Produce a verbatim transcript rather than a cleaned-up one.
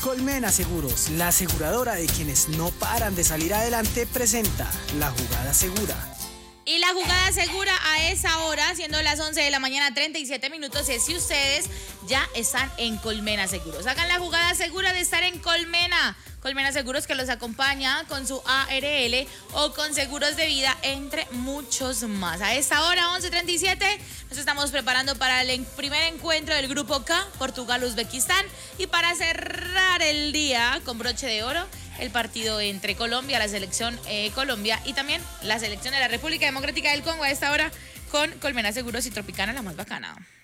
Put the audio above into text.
Colmena Seguros, la aseguradora de quienes no paran de salir adelante, presenta La Jugada Segura. Y la jugada segura a esa hora, siendo las once de la mañana, treinta y siete minutos, es si ustedes ya están en Colmena Seguros. Hagan la jugada segura de estar en Colmena. Colmena Seguros, que los acompaña con su A R L o con seguros de vida, entre muchos más. A esta hora, once treinta y siete, nos estamos preparando para el primer encuentro del Grupo K, Portugal-Uzbekistán. Y para cerrar el día con broche de oro, el partido entre Colombia, la selección eh, Colombia y también la selección de la República Democrática del Congo a esta hora con Colmena Seguros y Tropicana, la más bacana.